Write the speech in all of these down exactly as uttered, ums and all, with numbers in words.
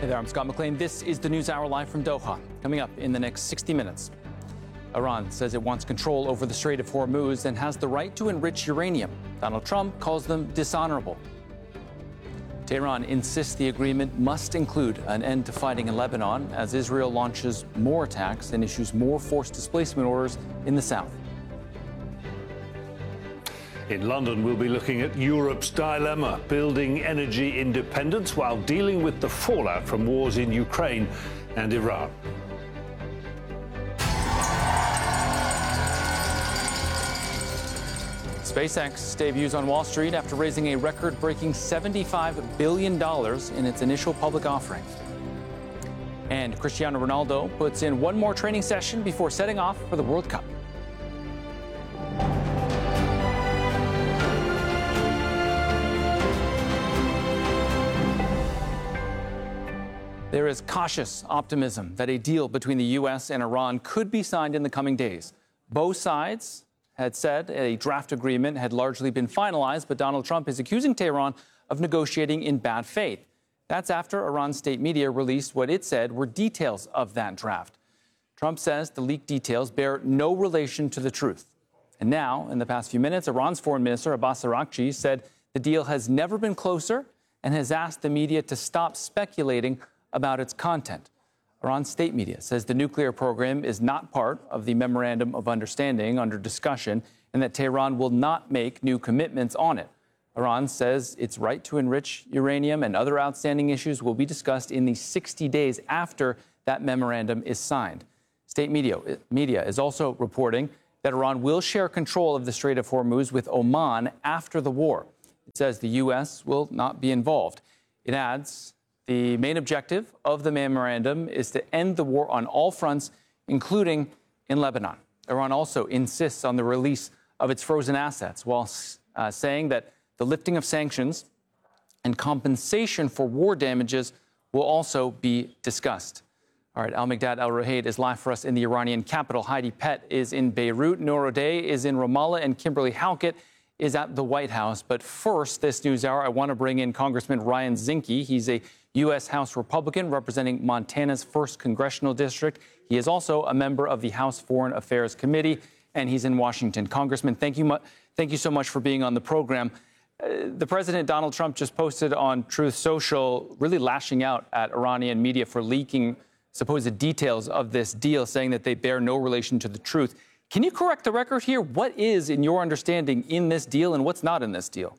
Hey there, I'm Scott McLean. This is the News Hour live from Doha. Coming up in the next sixty minutes. Iran says it wants control over the Strait of Hormuz and has the right to enrich uranium. Donald Trump calls them dishonorable. Tehran insists the agreement must include an end to fighting in Lebanon as Israel launches more attacks and issues more forced displacement orders in the south. In London, we'll be looking at Europe's dilemma, building energy independence while dealing with the fallout from wars in Ukraine and Iran. SpaceX debuts on Wall Street after raising a record-breaking seventy-five billion dollars in its initial public offering. And Cristiano Ronaldo puts in one more training session before setting off for the World Cup. There is cautious optimism that a deal between the U S and Iran could be signed in the coming days. Both sides had said a draft agreement had largely been finalized, but Donald Trump is accusing Tehran of negotiating in bad faith. That's after Iran's state media released what it said were details of that draft. Trump says the leaked details bear no relation to the truth. And now, in the past few minutes, Iran's foreign minister, Abbas Araghchi, said the deal has never been closer and has asked the media to stop speculating about its content. Iran's state media says the nuclear program is not part of the Memorandum of Understanding under discussion and that Tehran will not make new commitments on it. Iran says its right to enrich uranium and other outstanding issues will be discussed in the sixty days after that memorandum is signed. State media, media is also reporting that Iran will share control of the Strait of Hormuz with Oman after the war. It says the U S will not be involved. It adds the main objective of the memorandum is to end the war on all fronts, including in Lebanon. Iran also insists on the release of its frozen assets, while uh, saying that the lifting of sanctions and compensation for war damages will also be discussed. All right, Al-Migdad Al-Ruhayd is live for us in the Iranian capital. Heidi Pett is in Beirut. Noor O'Day is in Ramallah, and Kimberly Halkett is at the White House. But first, this news hour, I want to bring in Congressman Ryan Zinke. He's a U S House Republican representing Montana's first Congressional District. He is also a member of the House Foreign Affairs Committee, and he's in Washington. Congressman, thank you, mu- thank you so much for being on the program. Uh, the President, Donald Trump, just posted on Truth Social, really lashing out at Iranian media for leaking supposed details of this deal, saying that they bear no relation to the truth. Can you correct the record here? What is, in your understanding, in this deal and what's not in this deal?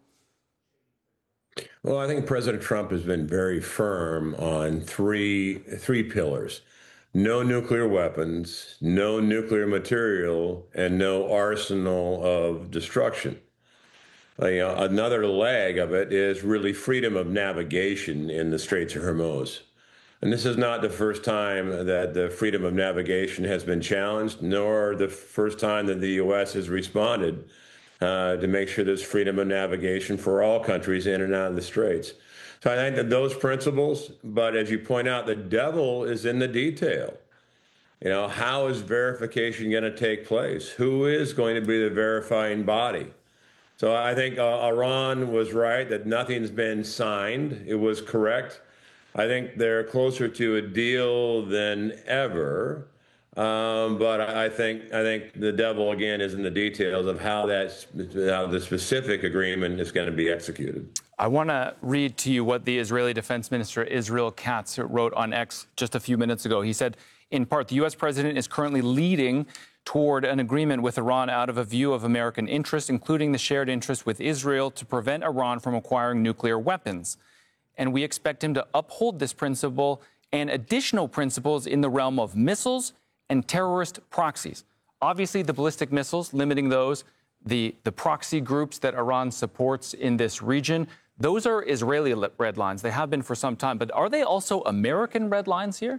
Well, I think President Trump has been very firm on three three pillars: no nuclear weapons, no nuclear material, and no arsenal of destruction. Uh, you know, another leg of it is really freedom of navigation in the Straits of Hormuz. And this is not the first time that the freedom of navigation has been challenged, nor the first time that the U S has responded uh, to make sure there's freedom of navigation for all countries in and out of the Straits. So I think that those principles, but as you point out, the devil is in the detail. You know, how is verification going to take place? Who is going to be the verifying body? So I think uh, Iran was right that nothing's been signed. It was correct. I think they're closer to a deal than ever, um, but I think I think the devil again is in the details of how that how the specific agreement is going to be executed. I want to read to you what the Israeli Defense Minister Israel Katz wrote on X just a few minutes ago. He said, in part, the U S president is currently leading toward an agreement with Iran out of a view of American interests, including the shared interest with Israel to prevent Iran from acquiring nuclear weapons. And we expect him to uphold this principle and additional principles in the realm of missiles and terrorist proxies. Obviously, the ballistic missiles, limiting those, the, the proxy groups that Iran supports in this region, those are Israeli red lines. They have been for some time. But are they also American red lines here?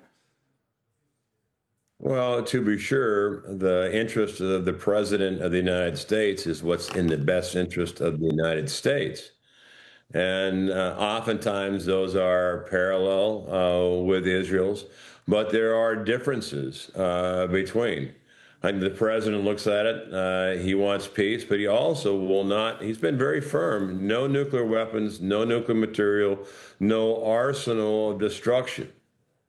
Well, to be sure, the interest of the President of the United States is what's in the best interest of the United States. And uh, oftentimes those are parallel uh, with Israel's, but there are differences uh, between. And the president looks at it, uh, he wants peace, but he also will not, he's been very firm, no nuclear weapons, no nuclear material, no arsenal of destruction.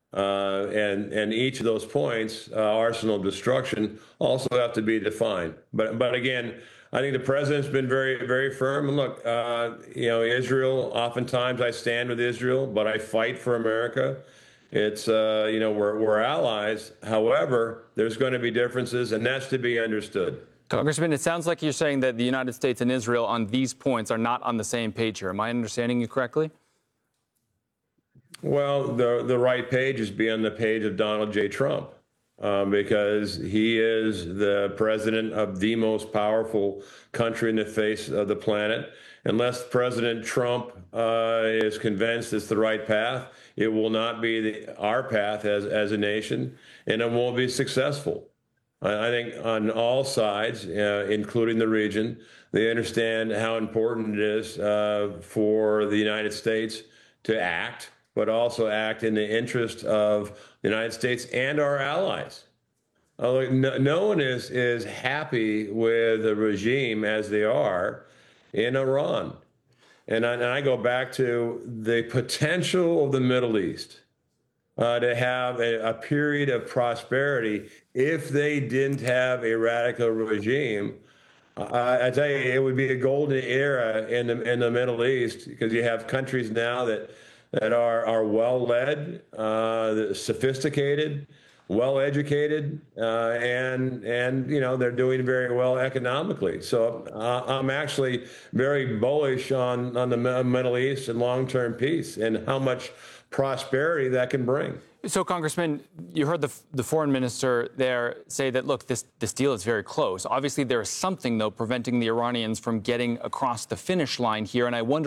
Uh, and and each of those points, uh, arsenal of destruction, also have to be defined. But but again, I think the president's been very very firm. And look, uh, you know, Israel. Oftentimes, I stand with Israel, but I fight for America. It's uh, you know we're we're allies. However, there's going to be differences, and that's to be understood. Congressman, it sounds like you're saying that the United States and Israel on these points are not on the same page here. Am I understanding you correctly? Well, the the right page is be on the page of Donald J. Trump, um, because he is the president of the most powerful country in the face of the planet. Unless President Trump uh, is convinced it's the right path, it will not be the, our path as as a nation, and it won't be successful. I, I think on all sides, uh, including the region, they understand how important it is uh, for the United States to act, but also act in the interest of the United States and our allies. Uh, no, no one is, is happy with the regime as they are in Iran. And I, and I go back to the potential of the Middle East uh, to have a, a period of prosperity if they didn't have a radical regime. Uh, I tell you, it would be a golden era in the, in the Middle East, because you have countries now that that are, are well-led, uh, sophisticated, well-educated, uh, and, and, you know, they're doing very well economically. So uh, I'm actually very bullish on, on the Middle East and long-term peace and how much prosperity that can bring. So, Congressman, you heard the, the foreign minister there say that, look, this, this deal is very close. Obviously, there is something, though, preventing the Iranians from getting across the finish line here, and I wonder